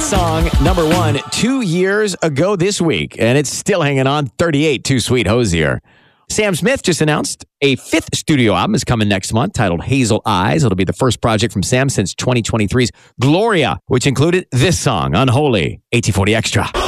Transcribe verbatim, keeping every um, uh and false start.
song, number one, two years ago this week, and it's still hanging on. thirty-eight, Too Sweet Hosier. Sam Smith just announced a fifth studio album is coming next month titled Hazel Eyes. It'll be the first project from Sam since twenty twenty-three's Gloria, which included this song, Unholy, eighteen forty Extra.